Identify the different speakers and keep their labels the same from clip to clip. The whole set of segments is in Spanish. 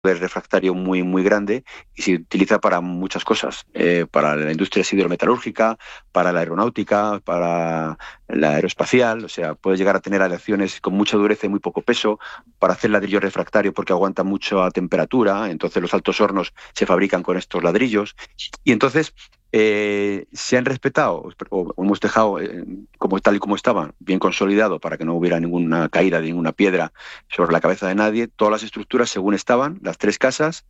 Speaker 1: de refractario muy, muy grande y se utiliza para muchas cosas, para la industria siderometalúrgica, para la aeronáutica, para la aeroespacial, o sea, puedes llegar a tener aleaciones con mucha dureza y muy poco peso, para hacer ladrillo refractario porque aguanta mucho a temperatura, entonces los altos hornos se fabrican con estos ladrillos, y entonces se han respetado, o hemos dejado como tal y como estaban, bien consolidado para que no hubiera ninguna caída de ninguna piedra sobre la cabeza de nadie, todas las estructuras según estaban, las tres casas,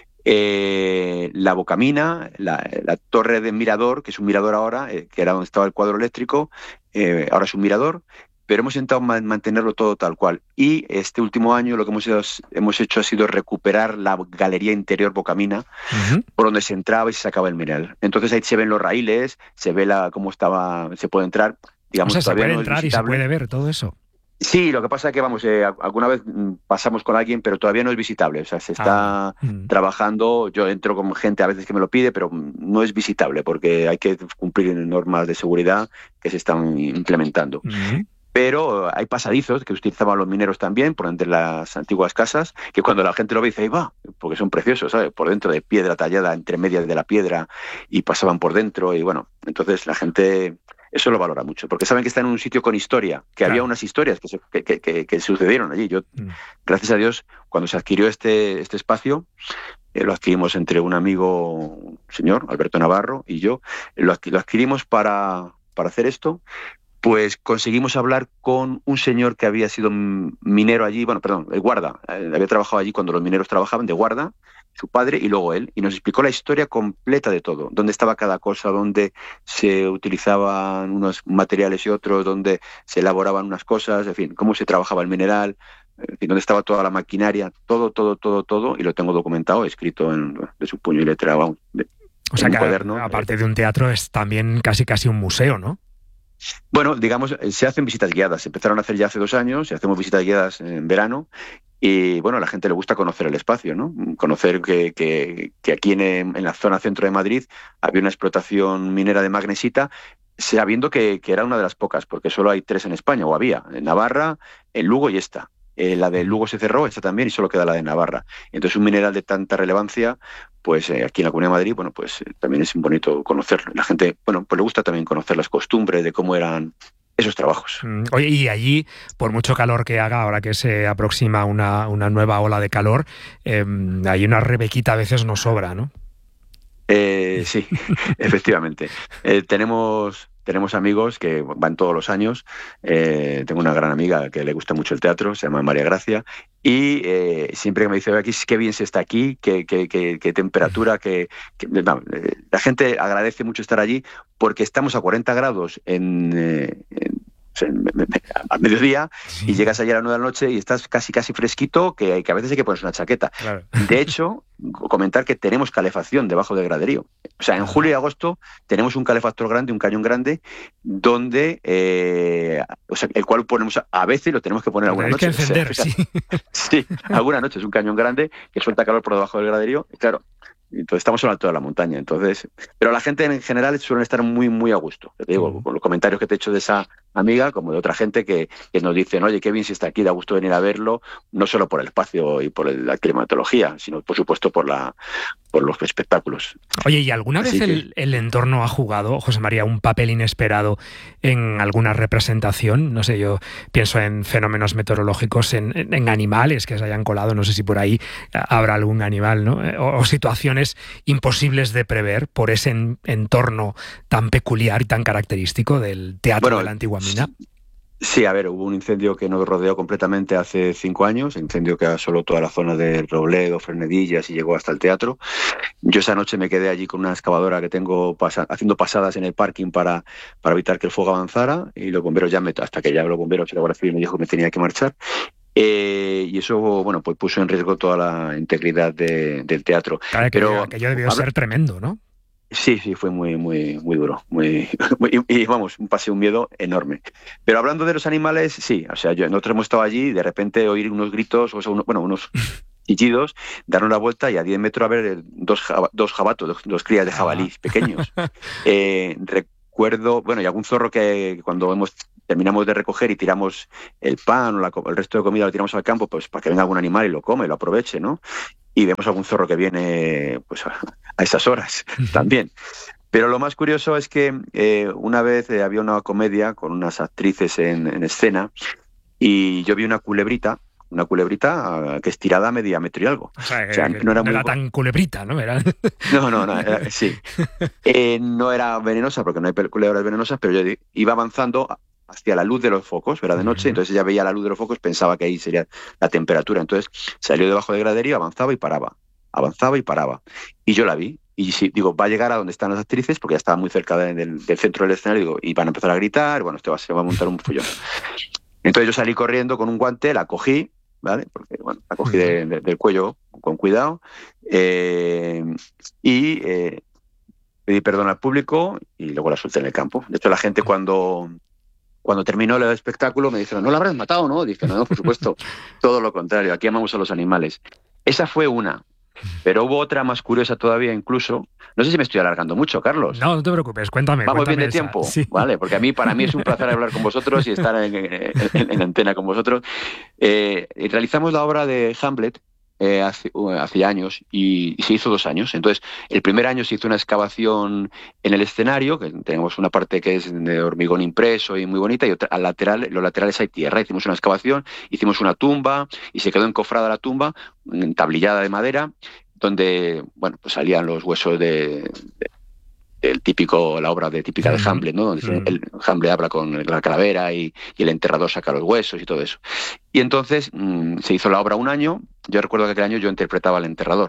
Speaker 1: la bocamina, la torre de mirador, que es un mirador ahora, que era donde estaba el cuadro eléctrico, ahora es un mirador, pero hemos intentado mantenerlo todo tal cual. Y este último año lo que hemos hecho ha sido recuperar la galería interior bocamina,
Speaker 2: Ujú.
Speaker 1: por donde se entraba y se sacaba el mineral. Entonces ahí se ven los raíles, se ve cómo estaba, se puede entrar,
Speaker 2: O
Speaker 1: digamos,
Speaker 2: sea, se
Speaker 1: todavía
Speaker 2: puede
Speaker 1: no es
Speaker 2: entrar y se
Speaker 1: visitable.
Speaker 2: puede ver todo eso.
Speaker 1: Sí, lo que pasa es que, vamos, alguna vez pasamos con alguien, pero todavía no es visitable. O sea, se
Speaker 2: Ah, vale.
Speaker 1: está trabajando. Yo entro con gente a veces que me lo pide, pero no es visitable porque hay que cumplir normas de seguridad que se están implementando.
Speaker 2: Ujú.
Speaker 1: Pero hay pasadizos que utilizaban los mineros también por entre las antiguas casas, que cuando la gente lo ve dice, ahí va, porque son preciosos, ¿sabes? Por dentro de piedra tallada entre medias de la piedra y pasaban por dentro y bueno, entonces la gente eso lo valora mucho, porque saben que está en un sitio con historia, que había
Speaker 2: Claro.
Speaker 1: unas historias que sucedieron allí. Yo,
Speaker 2: Mm.
Speaker 1: gracias a Dios, cuando se adquirió este espacio, lo adquirimos entre un amigo, un señor, Alberto Navarro, y yo, lo adquirimos para hacer esto, pues conseguimos hablar con un señor que había sido minero allí, bueno, perdón, el guarda, había trabajado allí cuando los mineros trabajaban de guarda, su padre y luego él, y nos explicó la historia completa de todo, dónde estaba cada cosa, dónde se utilizaban unos materiales y otros, dónde se elaboraban unas cosas, en fin, cómo se trabajaba el mineral, en fin, dónde estaba toda la maquinaria, todo, todo, todo, todo, y lo tengo documentado, escrito de su puño y letra, vamos,
Speaker 2: O sea
Speaker 1: en
Speaker 2: que
Speaker 1: un cuaderno.
Speaker 2: aparte de un teatro es también casi casi un museo, ¿no?
Speaker 1: Bueno, digamos, se hacen visitas guiadas. Se empezaron a hacer ya hace 2 años y hacemos visitas guiadas en verano. Y bueno, a la gente le gusta conocer el espacio, ¿no? Conocer que aquí en la zona centro de Madrid había una explotación minera de magnesita, sabiendo que era una de las pocas, porque solo hay tres en España, o había, en Navarra, en Lugo y esta. La de
Speaker 2: Ujú.
Speaker 1: Lugo se cerró, esta también, y solo queda la de Navarra. Entonces, un mineral de tanta relevancia, pues aquí en la Comunidad de Madrid, bueno, pues también es bonito conocerlo. La gente, bueno, pues le gusta también conocer las costumbres de cómo eran esos trabajos.
Speaker 2: Oye, y allí, por mucho calor que haga, ahora que se aproxima una nueva ola de calor, hay una rebequita a veces no sobra, ¿no?
Speaker 1: Sí, efectivamente. Tenemos amigos que van todos los años. Tengo una gran amiga que le gusta mucho el teatro, se llama María Gracia, y siempre que me dice, aquí qué bien se está aquí, qué temperatura, no, la gente agradece mucho estar allí porque estamos a 40 grados al mediodía y
Speaker 2: Sí,
Speaker 1: llegas allí a las 9 de la noche y estás casi casi fresquito que a veces hay que ponerse una chaqueta.
Speaker 2: claro.
Speaker 1: De hecho, comentar que tenemos calefacción debajo del graderío. O sea, en julio y
Speaker 2: Ajá.
Speaker 1: agosto tenemos un calefactor grande, un cañón grande, donde, o sea, el cual ponemos a veces y lo tenemos que poner
Speaker 2: Lo
Speaker 1: alguna
Speaker 2: tenéis que
Speaker 1: noche. O sea,
Speaker 2: encender, sí.
Speaker 1: sí, alguna noche es un cañón grande que suelta calor por debajo del graderío. Y claro, entonces estamos en lo alto de la montaña. Entonces, pero la gente en general suele estar muy, muy a gusto. Te digo,
Speaker 2: Mm.
Speaker 1: con los comentarios que te he hecho de esa amiga, como de otra gente que nos dicen, oye, qué bien si está aquí, da gusto venir a verlo, no solo por el espacio y por la climatología, sino por supuesto por los espectáculos.
Speaker 2: Oye, ¿y alguna vez
Speaker 1: Así que,
Speaker 2: el entorno ha jugado, José María, un papel inesperado en alguna representación? No sé, yo pienso en fenómenos meteorológicos, en animales que se hayan colado, no sé si por ahí habrá algún animal, ¿no? O situaciones imposibles de prever por ese entorno tan peculiar y tan característico del teatro de
Speaker 1: bueno,
Speaker 2: la antigua mina.
Speaker 1: sí, a ver, hubo un incendio que nos rodeó completamente hace 5 años, incendio que asoló toda la zona de Robledo, Fernedillas y llegó hasta el teatro. Yo esa noche me quedé allí con una excavadora que tengo haciendo pasadas en el parking para evitar que el fuego avanzara y los bomberos hasta que ya los bomberos y la Guardia Civil me dijo que me tenía que marchar. Y eso, bueno, pues puso en riesgo toda la integridad del teatro.
Speaker 2: Claro,
Speaker 1: Pero
Speaker 2: aquello debió
Speaker 1: habla-
Speaker 2: ser tremendo, ¿no?
Speaker 1: Sí, sí, fue muy, muy, muy duro, y vamos, pasé un miedo enorme. Pero hablando de los animales, sí, o sea, nosotros hemos estado allí y de repente oír unos gritos, o sea, bueno, unos chillidos, darnos la vuelta y a 10 metros a ver dos jabatos, dos crías de
Speaker 2: Ah.
Speaker 1: jabalí pequeños. Recuerdo, bueno, y algún zorro que cuando terminamos de recoger y tiramos el pan o el resto de comida lo tiramos al campo, pues para que venga algún animal y lo come, lo aproveche, ¿no? y vemos algún zorro que viene pues a esas horas también. Pero lo más curioso es que una vez había una comedia con unas actrices en escena y yo vi una culebrita que estirada media metro y algo.
Speaker 2: O sea no era tan culebrita, ¿no?
Speaker 1: No, sí. No era venenosa porque no hay culebras venenosas, pero yo iba avanzando hacia la luz de los focos, era de noche, entonces ella veía la luz de los focos, pensaba que ahí sería la temperatura, entonces salió debajo del graderío, avanzaba y paraba, y yo la vi, y sí, digo, va a llegar a donde están las actrices, porque ya estaba muy cerca del centro del escenario, digo, y van a empezar a gritar, bueno, se va a montar un follón. Entonces yo salí corriendo con un guante, la cogí, ¿vale? Porque, bueno, la cogí del cuello con cuidado, y pedí perdón al público, y luego la solté en el campo. De hecho, la gente cuando terminó el espectáculo me dijeron, ¿no la habrás matado, no? Dije, no, por supuesto, todo lo contrario, aquí amamos a los animales. Esa fue una, pero hubo otra más curiosa todavía incluso. No sé si me estoy alargando mucho, Carlos.
Speaker 2: No te preocupes, cuéntame.
Speaker 1: Vamos bien de tiempo, sí. ¿Vale? Porque para mí es un placer hablar con vosotros y estar en antena con vosotros. Realizamos la obra de Hamlet hace años y se hizo 2 años. Entonces, el primer año se hizo una excavación en el escenario, que tenemos una parte que es de hormigón impreso y muy bonita, y otra, los laterales hay tierra. Hicimos una excavación, hicimos una tumba y se quedó encofrada la tumba, tablillada de madera, donde, bueno, pues salían los huesos del típico, la obra típica de Hamlet, ¿no? Donde el Hamlet habla con la calavera y el enterrador saca los huesos y todo eso. Y entonces se hizo la obra 1 año. Yo recuerdo que aquel año yo interpretaba al enterrador.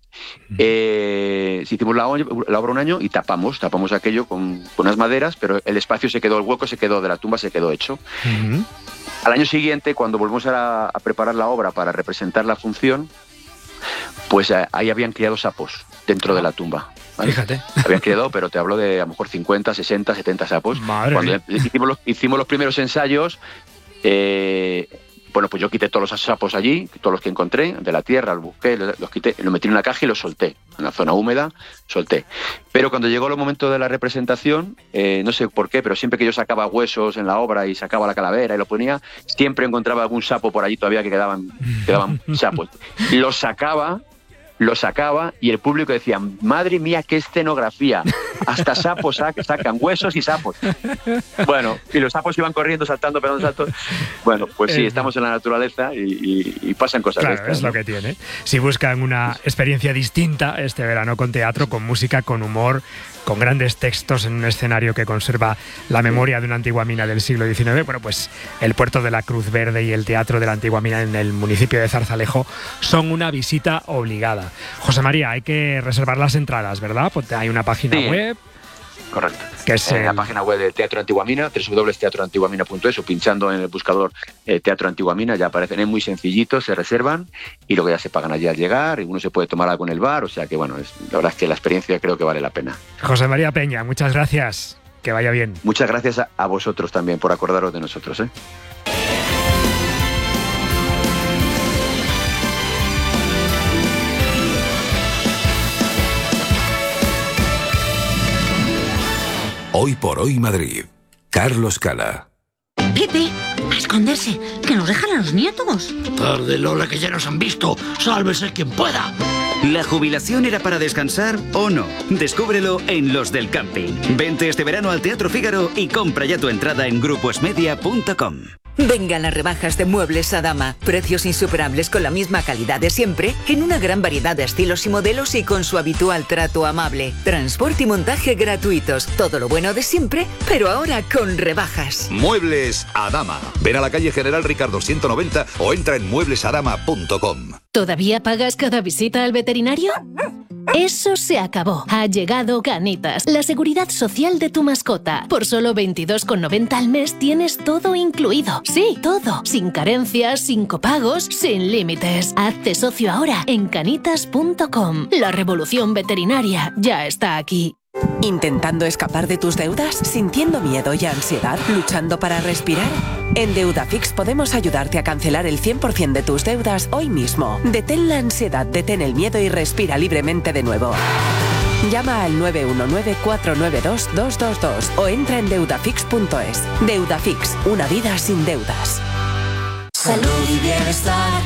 Speaker 1: Hicimos la obra 1 año y tapamos aquello con unas maderas, pero el espacio el hueco se quedó de la tumba, se quedó hecho. Al año siguiente, cuando volvimos a preparar la obra para representar la función, pues ahí habían criado sapos dentro de la tumba. ¿Vale?
Speaker 2: Fíjate.
Speaker 1: Habían criado, pero te hablo de a lo mejor 50, 60, 70 sapos. Cuando hicimos los primeros ensayos, bueno, pues yo quité todos los sapos allí, todos los que encontré, de la tierra, los busqué, los quité, los metí en una caja y los solté. En la zona húmeda, solté. Pero cuando llegó el momento de la representación, no sé por qué, pero siempre que yo sacaba huesos en la obra y sacaba la calavera y lo ponía, siempre encontraba algún sapo por allí todavía que quedaban sapos. Los sacaba y el público decía, madre mía, qué escenografía, hasta sapos sacan huesos y sapos. Bueno, y los sapos iban corriendo, saltando, pegando saltos. Bueno, pues sí, estamos en la naturaleza y pasan cosas.
Speaker 2: Claro,
Speaker 1: estas,
Speaker 2: es lo que tiene. Si buscan una experiencia distinta este verano con teatro, con música, con humor, con grandes textos en un escenario que conserva la memoria de una antigua mina del siglo XIX, bueno, pues el Puerto de la Cruz Verde y el Teatro de la Antigua Mina en el municipio de Zarzalejo son una visita obligada. José María, hay que reservar las entradas, ¿verdad? Porque hay una página web.
Speaker 1: Correcto.
Speaker 2: Que es
Speaker 1: la página web de Teatro Antigua Mina, www.teatroantiguamina.es, o pinchando en el buscador Teatro Antigua Mina, ya aparecen, es muy sencillito, se reservan y luego ya se pagan allí al llegar, y uno se puede tomar algo en el bar, o sea que bueno, la verdad es que la experiencia creo que vale la pena.
Speaker 2: José María Peña, muchas gracias, que vaya bien.
Speaker 1: Muchas gracias a vosotros también por acordaros de nosotros, ¿eh?
Speaker 3: Hoy por hoy Madrid. Carlos Cala.
Speaker 4: Pepe, a esconderse, que nos dejan a los nietos.
Speaker 5: Tarde, Lola, que ya nos han visto. Sálvese quien pueda.
Speaker 6: ¿La jubilación era para descansar o no? Descúbrelo en Los del Camping. Vente este verano al Teatro Fígaro y compra ya tu entrada en gruposmedia.com.
Speaker 7: Vengan las rebajas de Muebles Adama. Precios insuperables con la misma calidad de siempre, en una gran variedad de estilos y modelos y con su habitual trato amable. Transporte y montaje gratuitos. Todo lo bueno de siempre, pero ahora con rebajas.
Speaker 3: Muebles Adama. Ven a la calle General Ricardo 190 o entra en mueblesadama.com.
Speaker 8: ¿Todavía pagas cada visita al veterinario? Eso se acabó. Ha llegado Canitas, la seguridad social de tu mascota. Por solo 22,90 al mes tienes todo incluido. Sí, todo. Sin carencias, sin copagos, sin límites. Hazte socio ahora en canitas.com. La revolución veterinaria ya está aquí.
Speaker 9: ¿Intentando escapar de tus deudas? ¿Sintiendo miedo y ansiedad? ¿Luchando para respirar? En Deudafix podemos ayudarte a cancelar el 100% de tus deudas hoy mismo. Detén la ansiedad, detén el miedo y respira libremente de nuevo. Llama al 919-492-222 o entra en deudafix.es. Deudafix, una vida sin deudas.
Speaker 10: Salud y bienestar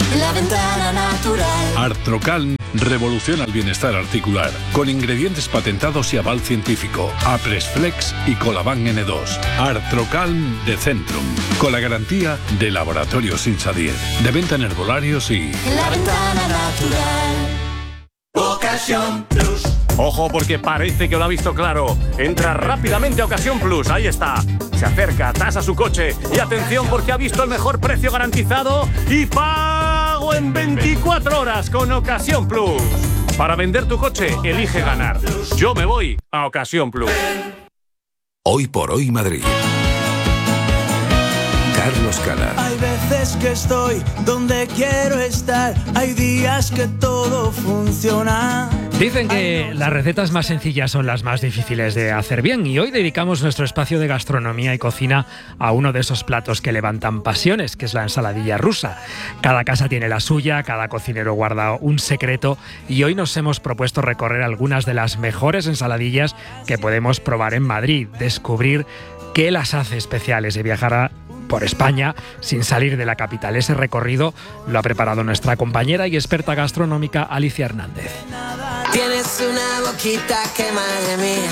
Speaker 10: La Ventana Natural.
Speaker 11: Artrocalm revoluciona el bienestar articular con ingredientes patentados y aval científico. Apresflex y Colaban N2. Artrocalm de Centrum, con la garantía de Laboratorios Insadier. De venta en herbolarios y...
Speaker 10: La Ventana Natural. Ocasión Plus.
Speaker 12: Ojo, porque parece que lo ha visto claro. Entra rápidamente a Ocasión Plus, ahí está. Se acerca, tasa su coche y atención porque ha visto el mejor precio garantizado y pago en 24 horas con Ocasión Plus. Para vender tu coche, elige ganar. Yo me voy a Ocasión Plus.
Speaker 3: Hoy por hoy Madrid. Carlos Cala.
Speaker 13: Hay veces que estoy donde quiero estar, hay días que todo funciona.
Speaker 2: Dicen que las recetas más sencillas son las más difíciles de hacer bien y hoy dedicamos nuestro espacio de gastronomía y cocina a uno de esos platos que levantan pasiones, que es la ensaladilla rusa. Cada casa tiene la suya, cada cocinero guarda un secreto y hoy nos hemos propuesto recorrer algunas de las mejores ensaladillas que podemos probar en Madrid, descubrir qué las hace especiales y viajar por España sin salir de la capital. Ese recorrido lo ha preparado nuestra compañera y experta gastronómica Alicia Hernández.
Speaker 10: Tienes una boquita que madre mía.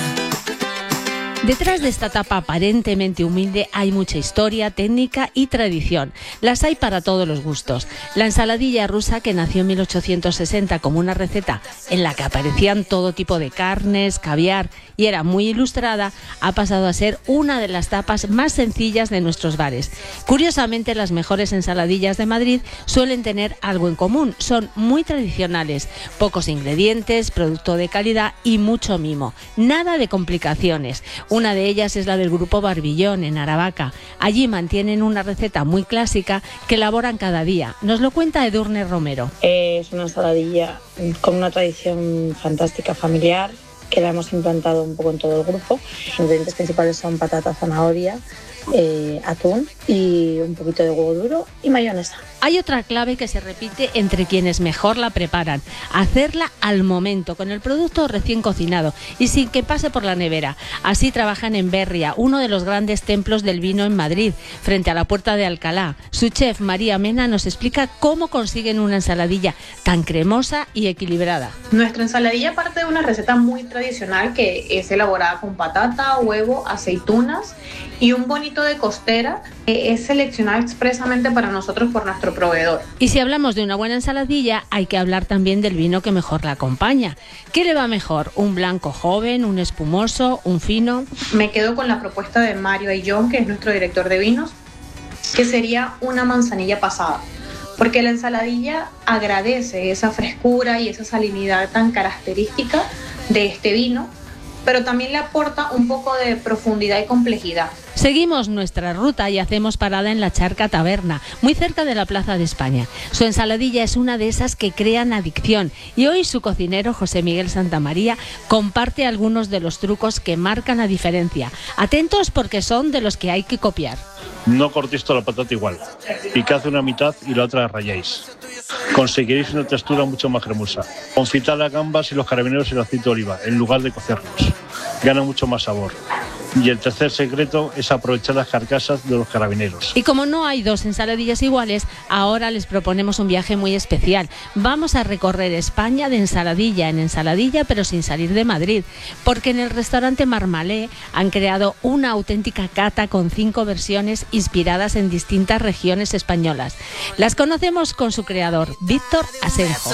Speaker 14: Detrás de esta tapa aparentemente humilde hay mucha historia, técnica y tradición. Las hay para todos los gustos. La ensaladilla rusa, que nació en 1860 como una receta en la que aparecían todo tipo de carnes, caviar y era muy ilustrada, ha pasado a ser una de las tapas más sencillas de nuestros bares. Curiosamente, las mejores ensaladillas de Madrid suelen tener algo en común. Son muy tradicionales, pocos ingredientes, producto de calidad y mucho mimo. Nada de complicaciones. Una de ellas es la del Grupo Barbillón, en Aravaca. Allí mantienen una receta muy clásica que elaboran cada día. Nos lo cuenta Edurne Romero.
Speaker 15: Es una ensaladilla con una tradición fantástica familiar que la hemos implantado un poco en todo el grupo. Los ingredientes principales son patata, zanahoria, atún y un poquito de huevo duro y mayonesa.
Speaker 14: Hay otra clave que se repite entre quienes mejor la preparan: hacerla al momento, con el producto recién cocinado y sin que pase por la nevera. Así trabajan en Berria, uno de los grandes templos del vino en Madrid, frente a la Puerta de Alcalá. Su chef María Mena nos explica cómo consiguen una ensaladilla tan cremosa y equilibrada.
Speaker 16: Nuestra ensaladilla parte de una receta muy tradicional que es elaborada con patata, huevo, aceitunas y un bonito de costera que es seleccionado expresamente para nosotros por nuestro proveedor.
Speaker 14: Y si hablamos de una buena ensaladilla, hay que hablar también del vino que mejor la acompaña. ¿Qué le va mejor? ¿Un blanco joven, un espumoso, un fino?
Speaker 16: Me quedo con la propuesta de Mario Ayllón, que es nuestro director de vinos, que sería una manzanilla pasada, porque la ensaladilla agradece esa frescura y esa salinidad tan característica de este vino, pero también le aporta un poco de profundidad y complejidad.
Speaker 14: Seguimos nuestra ruta y hacemos parada en la Charca Taberna, muy cerca de la Plaza de España. Su ensaladilla es una de esas que crean adicción y hoy su cocinero, José Miguel Santamaría, comparte algunos de los trucos que marcan la diferencia. Atentos porque son de los que hay que copiar.
Speaker 17: No cortéis toda la patata igual, picad una mitad y la otra rayáis. Conseguiréis una textura mucho más cremosa. Confitad las gambas y los carabineros en aceite de oliva, en lugar de cocerlos. Gana mucho más sabor. Y el tercer secreto es aprovechar las carcasas de los carabineros.
Speaker 14: Y como no hay dos ensaladillas iguales, ahora les proponemos un viaje muy especial. Vamos a recorrer España de ensaladilla en ensaladilla, pero sin salir de Madrid, porque en el restaurante Marmalé han creado una auténtica cata con 5 versiones inspiradas en distintas regiones españolas. Las conocemos con su creador, Víctor Asenjo.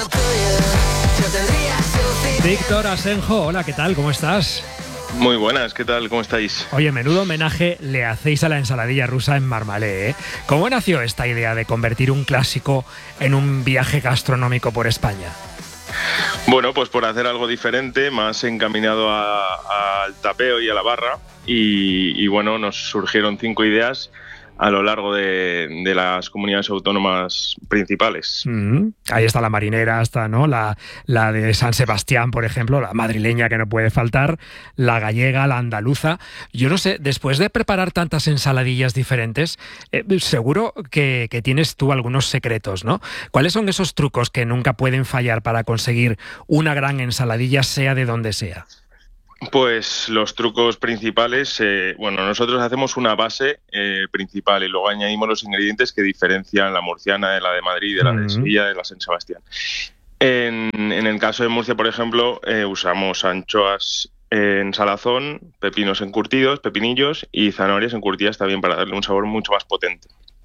Speaker 2: Víctor Asenjo, hola, ¿qué tal? ¿Cómo estás?
Speaker 18: Muy buenas, ¿qué tal? ¿Cómo estáis?
Speaker 2: Oye, menudo homenaje le hacéis a la ensaladilla rusa en Marmalé, ¿eh? ¿Cómo nació esta idea de convertir un clásico en un viaje gastronómico por España?
Speaker 18: Bueno, pues por hacer algo diferente, más encaminado al tapeo y a la barra. Y bueno, nos surgieron 5 ideas a lo largo de las comunidades autónomas principales.
Speaker 2: Ahí está la marinera, está, ¿no? La de San Sebastián, por ejemplo, la madrileña que no puede faltar, la gallega, la andaluza. Yo no sé, después de preparar tantas ensaladillas diferentes, seguro que tienes tú algunos secretos, ¿no? ¿Cuáles son esos trucos que nunca pueden fallar para conseguir una gran ensaladilla, sea de donde sea?
Speaker 18: Pues los trucos principales, bueno, nosotros hacemos una base principal y luego añadimos los ingredientes que diferencian la murciana de la de Madrid, de la de Sevilla, de la San Sebastián. En el caso de Murcia, por ejemplo, usamos anchoas en salazón, pepinos encurtidos, pepinillos y zanahorias encurtidas también para darle un sabor mucho más potente.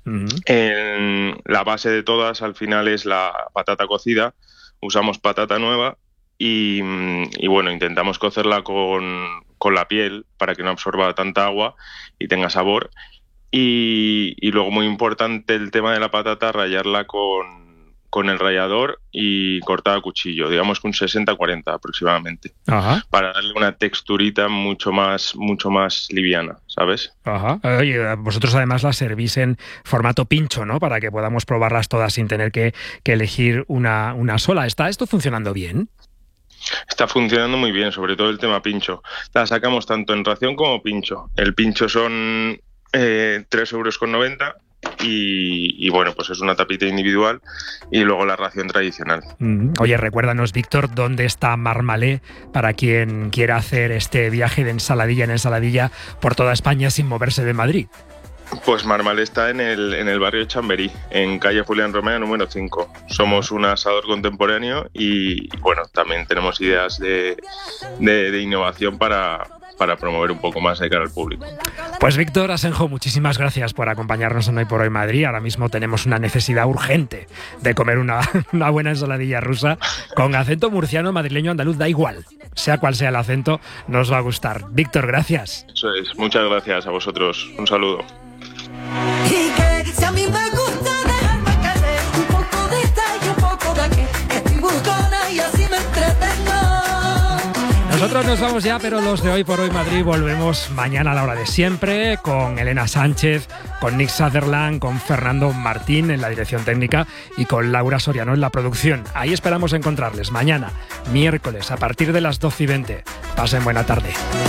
Speaker 18: La base de todas al final es la patata cocida, usamos patata nueva y bueno, intentamos cocerla con la piel para que no absorba tanta agua y tenga sabor. Y luego, muy importante, el tema de la patata, rallarla con el rallador y cortada a cuchillo, digamos que un 60-40 aproximadamente. Ajá. Para darle una texturita mucho más liviana, ¿sabes?
Speaker 2: Ajá. Oye, vosotros además las servís en formato pincho, ¿no? Para que podamos probarlas todas sin tener que elegir una sola. ¿Está esto funcionando bien?
Speaker 18: Está funcionando muy bien, sobre todo el tema pincho. La sacamos tanto en ración como pincho. El pincho son 3,90 € y bueno, pues es una tapita individual y luego la ración tradicional.
Speaker 2: Oye, recuérdanos, Víctor, ¿dónde está Marmalé para quien quiera hacer este viaje de ensaladilla en ensaladilla por toda España sin moverse de Madrid?
Speaker 18: Pues Marmalé está en el barrio de Chamberí, en calle Julián Romea número 5. Somos un asador contemporáneo y bueno, también tenemos ideas de innovación para promover un poco más de cara al público.
Speaker 2: Pues Víctor Asenjo, muchísimas gracias por acompañarnos en Hoy por Hoy Madrid. Ahora mismo tenemos una necesidad urgente de comer una buena ensaladilla rusa con acento murciano, madrileño, andaluz, da igual. Sea cual sea el acento, nos va a gustar. Víctor, gracias.
Speaker 18: Eso es, muchas gracias a vosotros. Un saludo.
Speaker 10: Y que si a mí me gusta dejarme caer un poco de esta y un poco de aquí, estoy buscona y así me entretengo.
Speaker 2: Nosotros nos vamos ya, pero los de Hoy por Hoy Madrid volvemos mañana a la hora de siempre, con Elena Sánchez, con Nick Sutherland, con Fernando Martín en la dirección técnica y con Laura Soriano en la producción. Ahí esperamos encontrarles mañana, miércoles, a partir de las 12:20. Pasen buena tarde.